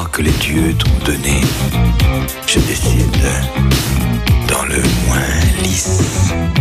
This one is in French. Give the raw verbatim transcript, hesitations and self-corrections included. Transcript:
que les dieux t'ont donné, je décide dans le moins lisse.